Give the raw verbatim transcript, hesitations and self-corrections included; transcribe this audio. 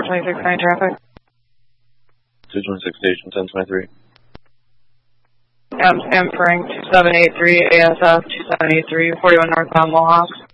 twenty-six nine traffic. two twenty-six station ten twenty-three. M. M. Frank two seven eight three A S F two seven eight three forty-one northbound Mohawk.